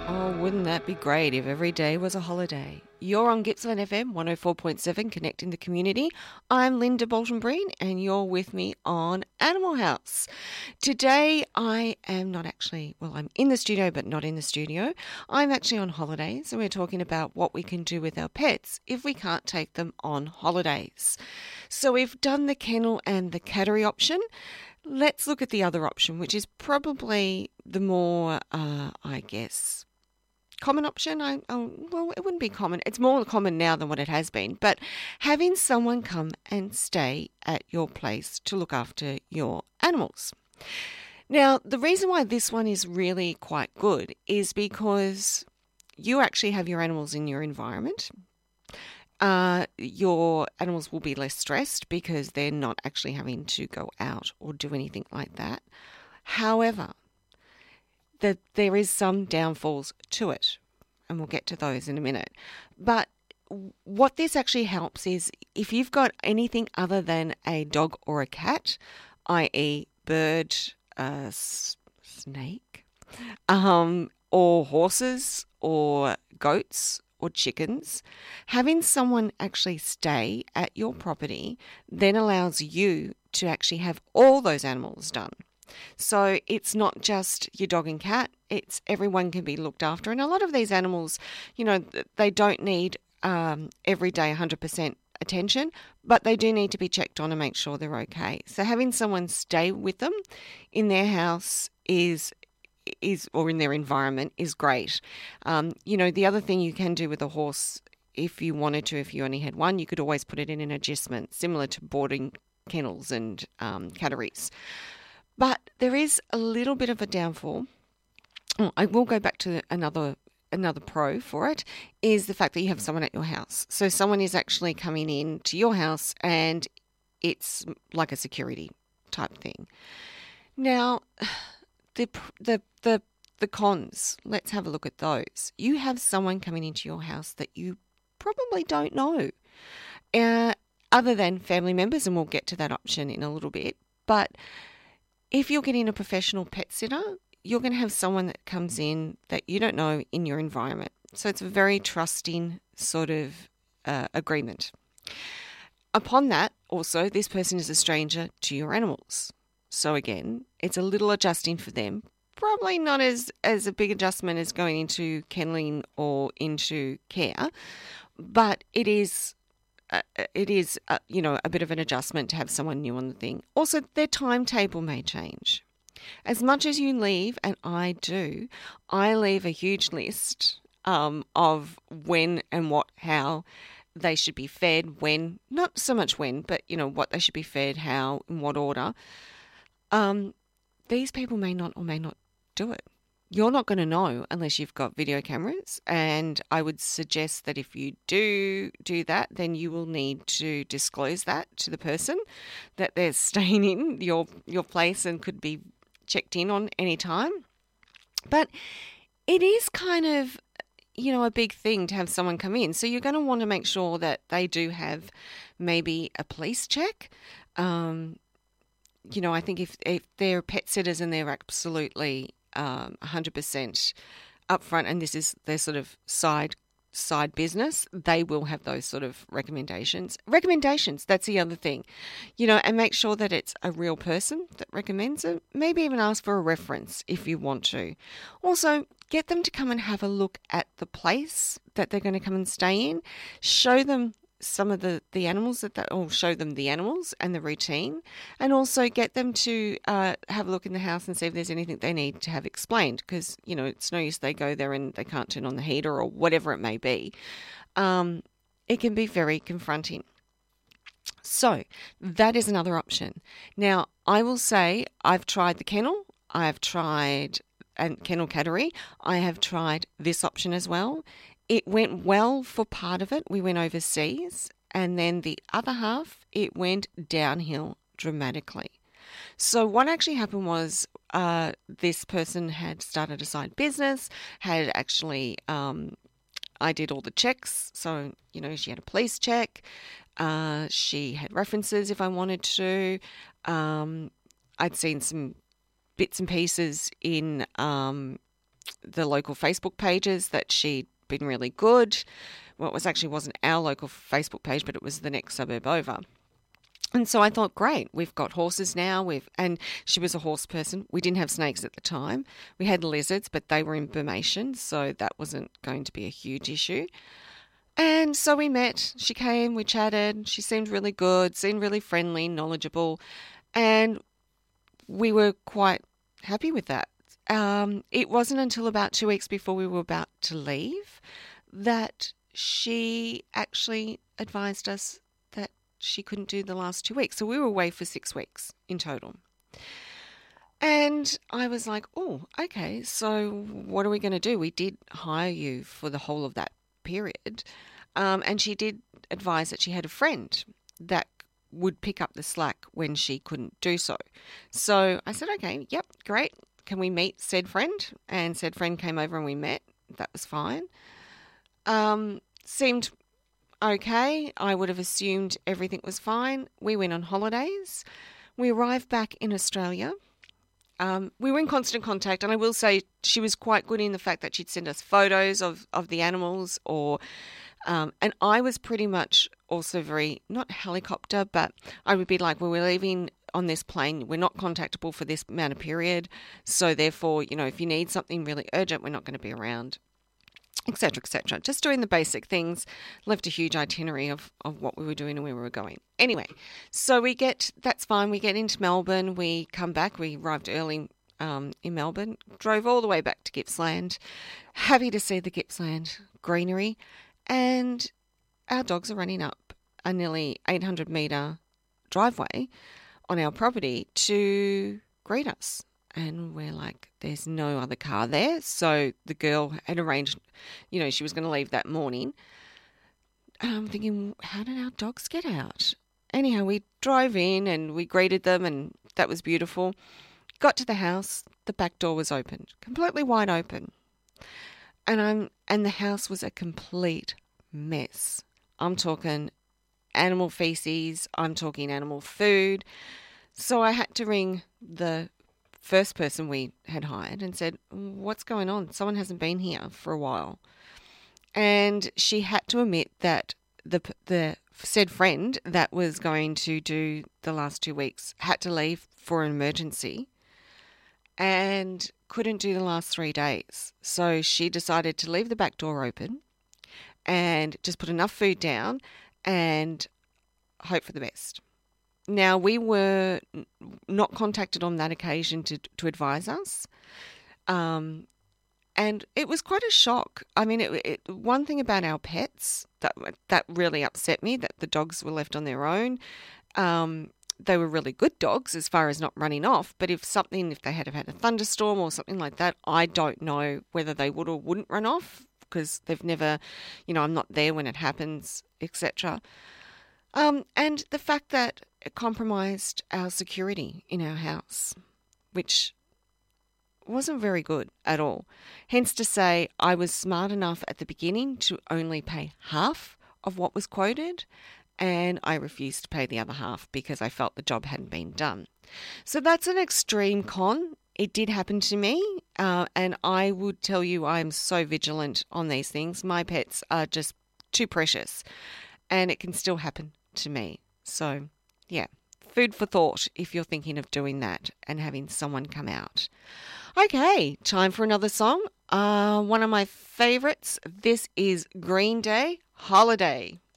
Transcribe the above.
Oh, wouldn't that be great if every day was a holiday? You're on Gippsland FM 104.7, connecting the community. I'm Linda Bolton-Breen, and you're with me on Animal House. Today, I am not actually, well, I'm in the studio, but not in the studio. I'm actually on holidays, and we're talking about what we can do with our pets if we can't take them on holidays. So we've done the kennel and the cattery option. Let's look at the other option, which is probably the more, common option. Well, it wouldn't be common. It's more common now than what it has been. But having someone come and stay at your place to look after your animals. Now, the reason why this one is really quite good is because you actually have your animals in your environment. Your animals will be less stressed because they're not actually having to go out or do anything like that. However, there is some downfalls to it, and we'll get to those in a minute. But what this actually helps is if you've got anything other than a dog or a cat, i.e. bird, snake, or horses or goats or chickens, having someone actually stay at your property then allows you to actually have all those animals done. So it's not just your dog and cat, it's everyone can be looked after. And a lot of these animals, they don't need every day 100% attention, but they do need to be checked on and make sure they're okay. So having someone stay with them in their house is or in their environment is great. The other thing you can do with a horse, if you wanted to, if you only had one, you could always put it in an adjustment, similar to boarding kennels and catteries. But there is a little bit of a downfall. I will go back to another pro for it, is the fact that you have someone at your house. So someone is actually coming in to your house and it's like a security type thing. Now, the cons, let's have a look at those. You have someone coming into your house that you probably don't know, other than family members, and we'll get to that option in a little bit. But if you're getting a professional pet sitter, you're going to have someone that comes in that you don't know in your environment. So it's a very trusting sort of agreement. Upon that, also, this person is a stranger to your animals. So again, it's a little adjusting for them. Probably not as a big adjustment as going into kenneling or into care, but it is a bit of an adjustment to have someone new on the thing. Also, their timetable may change. As much as you leave, and I do, I leave a huge list of when and what, how they should be fed, when, not so much when, but, what they should be fed, how, in what order. These people may not or may not do it. You're not going to know unless you've got video cameras, and I would suggest that if you do that, then you will need to disclose that to the person, that they're staying in your place and could be checked in on any time. But it is kind of, a big thing to have someone come in. So you're going to want to make sure that they do have maybe a police check. I think if they're pet sitters and they're absolutely 100% upfront, and this is their sort of side business, they will have those sort of recommendations. That's the other thing, and make sure that it's a real person that recommends it. Maybe even ask for a reference if you want to. Also, get them to come and have a look at the place that they're going to come and stay in. Show them some of the animals or show them the animals and the routine, and also get them to have a look in the house and see if there's anything they need to have explained, because it's no use they go there and they can't turn on the heater or whatever it may be. It can be very confronting. So that is another option. Now, I will say I've tried the kennel, I've tried and kennel cattery, I have tried this option as well. It went well for part of it. We went overseas, and then the other half, it went downhill dramatically. So what actually happened was this person had started a side business, had actually, I did all the checks. So, she had a police check. She had references if I wanted to. I'd seen some bits and pieces in the local Facebook pages that she'd been really good. Well, wasn't our local Facebook page, but it was the next suburb over. And so I thought, great, we've got horses now. And she was a horse person. We didn't have snakes at the time. We had lizards, but they were in Burmatian, so that wasn't going to be a huge issue. And so we met. She came, we chatted. She seemed really good, seemed really friendly, knowledgeable, and we were quite happy with that. It wasn't until about 2 weeks before we were about to leave that she actually advised us that she couldn't do the last 2 weeks. So we were away for 6 weeks in total. And I was like, oh, okay, so what are we going to do? We did hire you for the whole of that period. And she did advise that she had a friend that would pick up the slack when she couldn't do so. So I said, okay, yep, great. Can we meet said friend? And said friend came over and we met. That was fine. Seemed okay. I would have assumed everything was fine. We went on holidays. We arrived back in Australia. We were in constant contact, and I will say she was quite good in the fact that she'd send us photos of the animals, and I was pretty much also very, not helicopter, but I would be like, well, we're leaving on this plane, we're not contactable for this amount of period, so therefore, if you need something really urgent, we're not going to be around, etc., etc. Just doing the basic things, left a huge itinerary of what we were doing and where we were going. Anyway, so that's fine, we get into Melbourne, we come back, we arrived early in Melbourne, drove all the way back to Gippsland, happy to see the Gippsland greenery, and our dogs are running up a nearly 800-metre driveway on our property to greet us. And we're like, there's no other car there. So the girl had arranged, she was going to leave that morning. And I'm thinking, how did our dogs get out? Anyhow, we drove in and we greeted them, and that was beautiful. Got to the house, the back door was open, completely wide open. And the house was a complete mess. I'm talking animal feces, I'm talking animal food. So I had to ring the first person we had hired and said, what's going on? Someone hasn't been here for a while. And she had to admit that the said friend that was going to do the last 2 weeks had to leave for an emergency and couldn't do the last 3 days. So she decided to leave the back door open and just put enough food down and hope for the best. Now, we were not contacted on that occasion to advise us. And it was quite a shock. I mean, one thing about our pets that really upset me, that the dogs were left on their own. They were really good dogs as far as not running off. But if they had had a thunderstorm or something like that, I don't know whether they would or wouldn't run off, because they've never, I'm not there when it happens, etc. And the fact that it compromised our security in our house, which wasn't very good at all. Hence to say, I was smart enough at the beginning to only pay half of what was quoted, and I refused to pay the other half because I felt the job hadn't been done. So that's an extreme con. It did happen to me, and I would tell you I'm so vigilant on these things. My pets are just too precious, and it can still happen to me. So, yeah, food for thought if you're thinking of doing that and having someone come out. Okay, time for another song. One of my favourites. This is Green Day, Holiday.